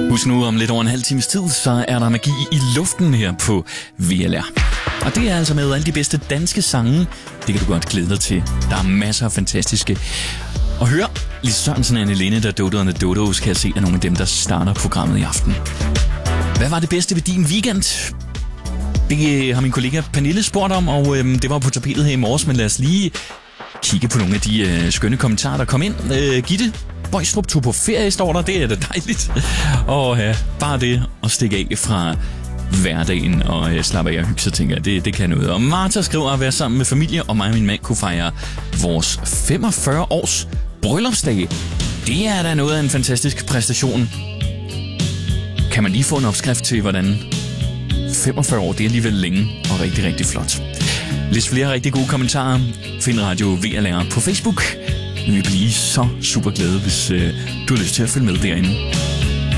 Husk nu, om lidt over en halv times tid, så er der magi i luften her på VLR. Og det er altså med alle de bedste danske sange. Det kan du godt glæde dig til. Der er masser af fantastiske. Og hør, Lise Sørensen og Anne Linde, der Dodo and the Dodos, kan jeg se, er nogle af dem, der starter programmet i aften. Hvad var det bedste ved din weekend? Det har min kollega Pernille spurgt om, og det var på tapetet her i morges, men lad os lige kigge på nogle af de skønne kommentarer, der kom ind. Gitte Bøjstrup tog på ferie, står der. Det er da dejligt. Og ja, bare det at stikke af fra hverdagen og slappe af og hygge, så tænker jeg, det kan noget. Og Martha skriver at være sammen med familie, og mig og min mand kunne fejre vores 45 års bryllupsdag. Det er da noget af en fantastisk præstation. Kan man lige få en opskrift til, hvordan 45 år, det er alligevel længe og rigtig, rigtig flot. Læs flere rigtig gode kommentarer. Find Radio VLR på Facebook. Vi vil blive så super glade, hvis du har lyst til at følge med derinde.